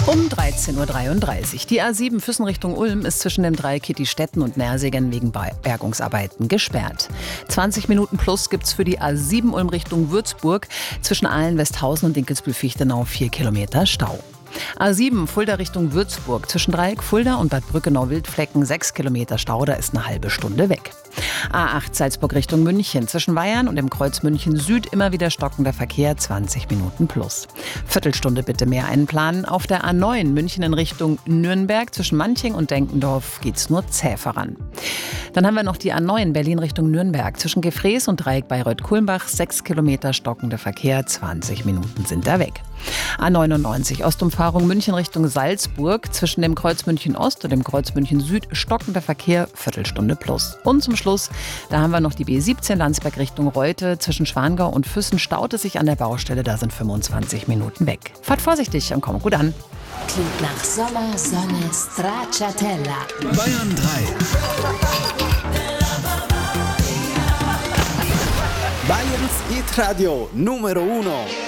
Um 13.33 Uhr. Die A7 Füssen Richtung Ulm ist zwischen dem Dreieck Kittistetten und Nersingen wegen Bergungsarbeiten gesperrt. 20 Minuten plus gibt's für die A7 Ulm Richtung Würzburg zwischen Aalen, Westhausen und Dinkelsbühl-Fichtenau 4 Kilometer Stau. A7 Fulda Richtung Würzburg zwischen Dreieck Fulda und Bad Brückenau-Wildflecken 6 Kilometer Stau, da ist eine halbe Stunde weg. A8 Salzburg Richtung München zwischen Weyern und dem Kreuz München Süd immer wieder stockender Verkehr, 20 Minuten plus. Viertelstunde bitte mehr einplanen. Auf der A9 München in Richtung Nürnberg zwischen Manching und Denkendorf geht's nur zäh voran. Dann haben wir noch die A9 Berlin Richtung Nürnberg zwischen Gefrees und Dreieck Bayreuth-Kulmbach 6 Kilometer stockender Verkehr, 20 Minuten sind da weg. A99 Ostumfahrung München Richtung Salzburg zwischen dem Kreuz München Ost und dem Kreuz München Süd stockender Verkehr, Viertelstunde plus. Und zum Schluss, da haben wir noch die B17 Landsberg Richtung Reute zwischen Schwangau und Füssen staut es sich an der Baustelle, da sind 25 Minuten weg. Fahrt vorsichtig und kommt gut an. Klingt nach Sommer, Sonne, Stracciatella. Bayern 3. Bayerns Hit Radio Numero 1.